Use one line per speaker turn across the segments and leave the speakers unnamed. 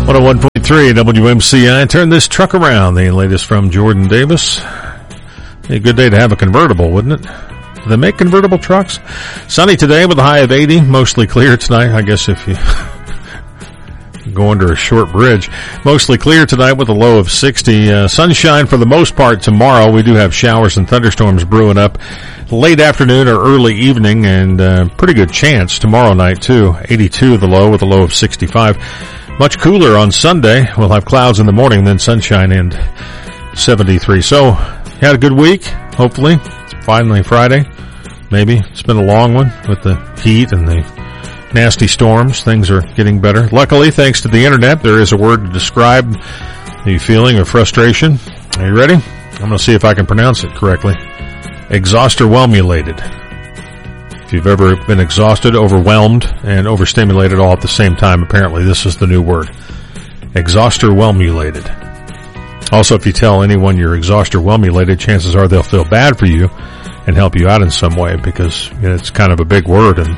101.3 WMCI. Turn this truck around. The latest from Jordan Davis. A good day to have a convertible, wouldn't it? Do they make convertible trucks? Sunny today with a high of 80. Mostly clear tonight. I guess if you go under a short bridge. Mostly clear tonight with a low of 60. Sunshine for the most part tomorrow. We do have showers and thunderstorms brewing up late afternoon or early evening, and pretty good chance tomorrow night too. 82 the low with a low of 65. Much cooler on Sunday. We'll have clouds in the morning, then sunshine and 73. So, had a good week, hopefully. It's finally Friday. Maybe. It's been a long one with the heat and the nasty storms. Things are getting better. Luckily, thanks to the internet, there is a word to describe the feeling of frustration. Are you ready? I'm going to see if I can pronounce it correctly. Exhausterwhelmulated. If you've ever been exhausted, overwhelmed, and overstimulated all at the same time, apparently this is the new word. Exhausterwhelmulated. Also, if you tell anyone you're exhausterwhelmulated, chances are they'll feel bad for you and help you out in some way, because it's kind of a big word, and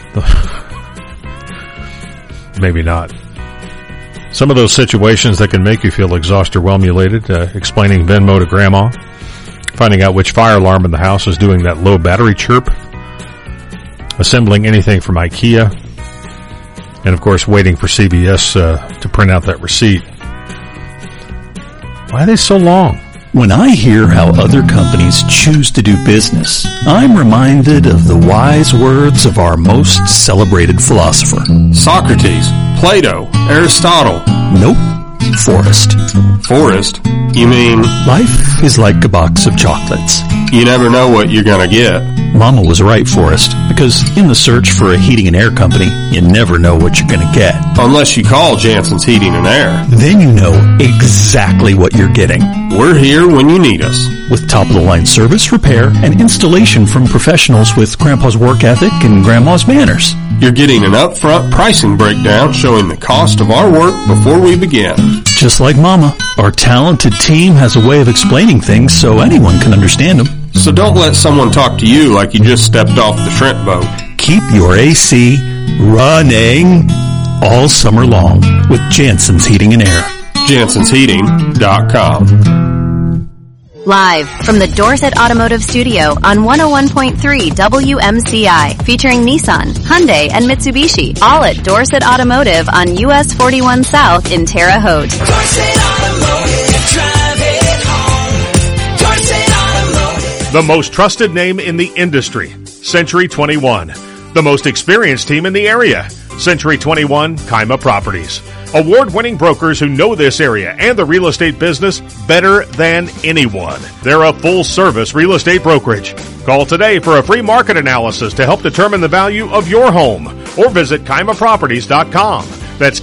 maybe not. Some of those situations that can make you feel exhausterwhelmulated, explaining Venmo to grandma, finding out which fire alarm in the house is doing that low battery chirp, assembling anything from IKEA, and of course waiting for CVS to print out that receipt. Why are they so long?
When I hear how other companies choose to do business, I'm reminded of the wise words of our most celebrated philosopher.
Socrates, Plato, Aristotle.
Nope. Forrest.
Forrest? You mean?
Life is like a box of chocolates.
You never know what you're gonna get.
Mama was right, Forrest, because in the search for a heating and air company, you never know what you're gonna get.
Unless you call Jansen's Heating and Air.
Then you know exactly what you're getting.
We're here when you need us.
With top-of-the-line service, repair, and installation from professionals with Grandpa's work ethic and Grandma's manners.
You're getting an upfront pricing breakdown showing the cost of our work before we begin.
Just like Mama, our talented team has a way of explaining things so anyone can understand them.
So don't let someone talk to you like you just stepped off the Trent boat.
Keep your AC running all summer long with Jansen's Heating and Air.
JansensHeating.com.
Live from the Dorset Automotive Studio on 101.3 WMCI, featuring Nissan, Hyundai, and Mitsubishi, all at Dorset Automotive on US 41 South in Terre Haute.
Dorset Automotive, drive it home. Dorset Automotive.
The most trusted name in the industry, Century 21. The most experienced team in the area, Century 21 Kaima Properties. Award-winning brokers who know this area and the real estate business better than anyone. They're a full-service real estate brokerage. Call today for a free market analysis to help determine the value of your home, or visit KaimaProperties.com. That's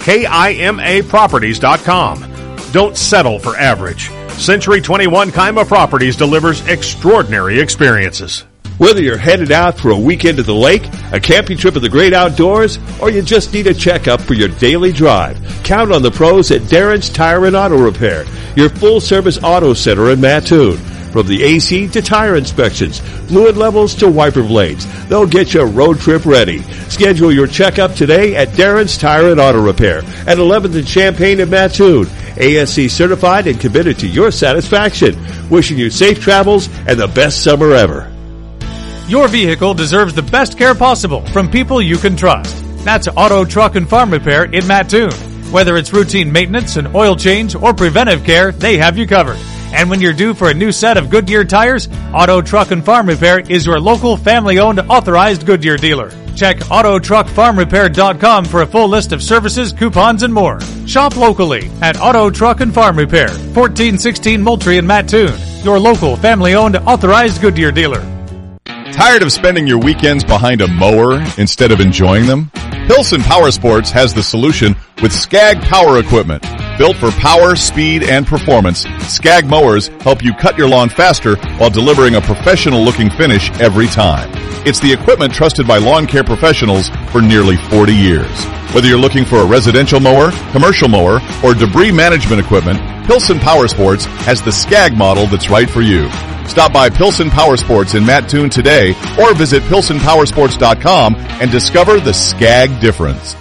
KIMAProperties.com. Don't settle for average. Century 21 Kaima Properties delivers extraordinary experiences.
Whether you're headed out for a weekend to the lake, a camping trip in the great outdoors, or you just need a checkup for your daily drive, count on the pros at Darren's Tire and Auto Repair, your full-service auto center in Mattoon. From the AC to tire inspections, fluid levels to wiper blades, they'll get you road trip ready. Schedule your checkup today at Darren's Tire and Auto Repair at 11th and Champaign in Mattoon. ASC certified and committed to your satisfaction. Wishing you safe travels and the best summer ever.
Your vehicle deserves the best care possible from people you can trust. That's Auto, Truck, and Farm Repair in Mattoon. Whether it's routine maintenance, an oil change, or preventive care, they have you covered. And when you're due for a new set of Goodyear tires, Auto, Truck, and Farm Repair is your local family-owned authorized Goodyear dealer. Check AutoTruckFarmRepair.com for a full list of services, coupons, and more. Shop locally at Auto, Truck, and Farm Repair, 1416 Moultrie in Mattoon, your local family-owned authorized Goodyear dealer.
Tired of spending your weekends behind a mower instead of enjoying them? Pilson Power Sports has the solution with Skag Power Equipment. Built for power, speed, and performance, Skag mowers help you cut your lawn faster while delivering a professional-looking finish every time. It's the equipment trusted by lawn care professionals for nearly 40 years. Whether you're looking for a residential mower, commercial mower, or debris management equipment, Pilson Power Sports has the Skag model that's right for you. Stop by Pilson Power Sports in Mattoon today or visit PilsonPowersports.com and discover the Skag difference.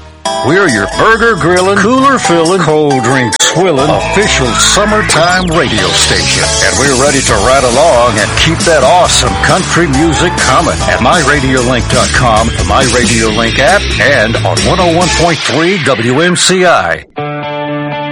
We're your burger grilling, cooler filling, cold drink swilling, official summertime radio station. And we're ready to ride along and keep that awesome country music coming at MyRadioLink.com, the MyRadioLink app, and on 101.3 WMCI.